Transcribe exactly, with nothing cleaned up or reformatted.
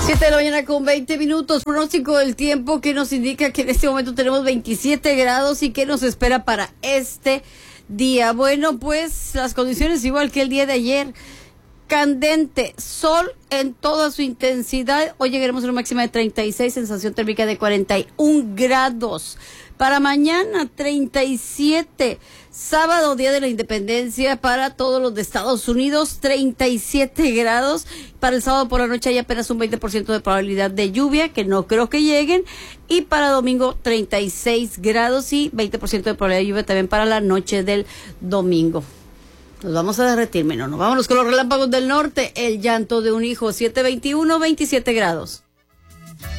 siete de la mañana con veinte minutos. Pronóstico del tiempo que nos indica que en este momento tenemos veintisiete grados y que nos espera para este día. Bueno, pues las condiciones igual que el día de ayer. Candente, sol en toda su intensidad. Hoy llegaremos a una máxima de treinta y seis, sensación térmica de cuarenta y un grados. Para mañana, treinta y siete. Sábado, Día de la Independencia para todos los de Estados Unidos, treinta y siete grados. Para el sábado por la noche hay apenas un veinte por ciento de probabilidad de lluvia, que no creo que lleguen. Y para domingo, treinta y seis grados y veinte por ciento de probabilidad de lluvia también para la noche del domingo. Nos vamos a derretir, menos. Nos vámonos con los relámpagos del norte. El llanto de un hijo, siete veintiuno, veintisiete grados.